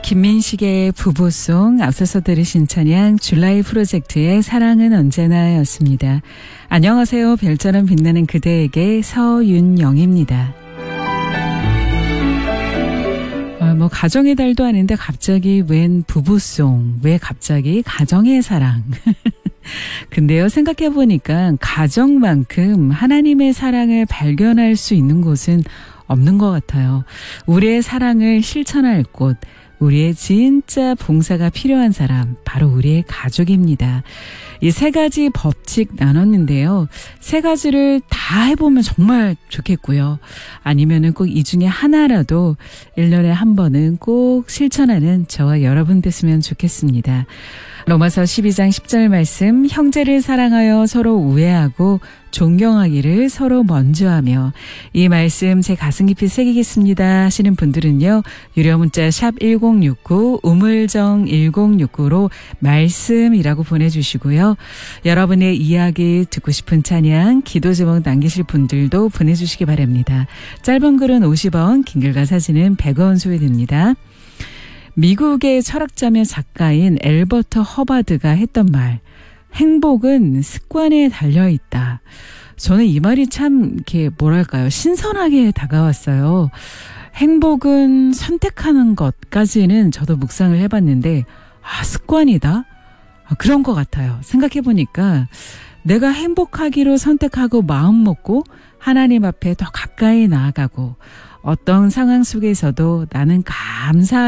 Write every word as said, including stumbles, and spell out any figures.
김민식의 부부송, 앞서서 들으신 찬양 줄라이 프로젝트의 사랑은 언제나였습니다. 안녕하세요. 별처럼 빛나는 그대에게 서윤영입니다. 아, 뭐 가정의 달도 아닌데 갑자기 웬 부부송, 왜 갑자기 가정의 사랑. 근데요, 생각해보니까 가정만큼 하나님의 사랑을 발견할 수 있는 곳은 없는 것 같아요. 우리의 사랑을 실천할 곳, 우리의 진짜 봉사가 필요한 사람, 바로 우리의 가족입니다. 이 세 가지 법칙 나눴는데요. 세 가지를 다 해보면 정말 좋겠고요. 아니면은 꼭 이 중에 하나라도 일 년에 한 번은 꼭 실천하는 저와 여러분 됐으면 좋겠습니다. 로마서 십이 장 십 절 말씀, 형제를 사랑하여 서로 우애하고 존경하기를 서로 먼저 하며, 이 말씀 제 가슴 깊이 새기겠습니다 하시는 분들은요, 유료 문자 샵 일공육구, 우물정 일공육구로 말씀이라고 보내주시고요. 여러분의 이야기, 듣고 싶은 찬양, 기도 제목 남기실 분들도 보내주시기 바랍니다. 짧은 글은 오십 원, 긴 글과 사진은 백 원 소요됩니다. 미국의 철학자며 작가인 엘버트 허바드가 했던 말, 행복은 습관에 달려있다. 저는 이 말이 참 이렇게 뭐랄까요, 신선하게 다가왔어요. 행복은 선택하는 것까지는 저도 묵상을 해봤는데, 아, 습관이다? 아, 그런 것 같아요. 생각해보니까 내가 행복하기로 선택하고 마음 먹고 하나님 앞에 더 가까이 나아가고, 어떤 상황 속에서도 나는 감사